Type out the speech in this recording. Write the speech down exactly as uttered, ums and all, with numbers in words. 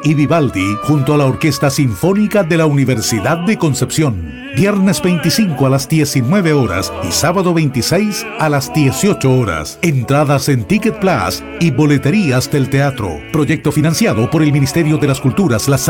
y Vivaldi junto a la Orquesta Sinfónica de la Universidad de Concepción. Viernes veinticinco a las diecinueve horas y sábado veintiséis a las dieciocho horas. Entradas en Ticket Plus y boleterías del teatro. Proyecto financiado por el Ministerio de las Culturas, las